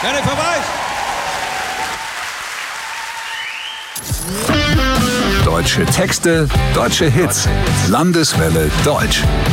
Henrik Verweis! Deutsche Texte, deutsche Hits. Landeswelle Deutsch.